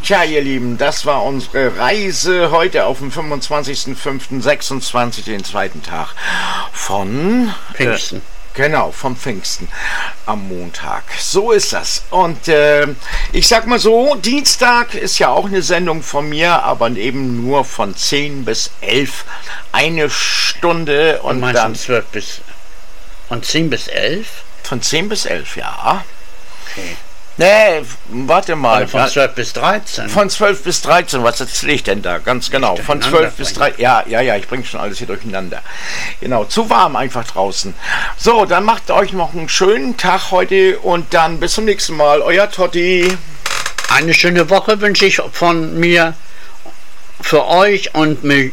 Tja, ihr Lieben, das war unsere Reise heute auf dem 25.05.26, den zweiten Tag von Pfingsten. Genau, vom Pfingsten am Montag. So ist das. Und ich sag mal so, Dienstag ist ja auch eine Sendung von mir, aber eben nur von 10 bis 11. Eine Stunde und dann... Von 10 bis 11? Von 10 bis 11, ja. Okay. Nee, warte mal. Oder von 12 bis 13? Von 12 bis 13, was erzähle ich denn da? Ganz genau. Von 12 bis 13. Ja, ich bringe schon alles hier durcheinander. Genau, zu warm einfach draußen. So, dann macht euch noch einen schönen Tag heute und dann bis zum nächsten Mal. Euer Totti. Eine schöne Woche wünsche ich von mir für euch und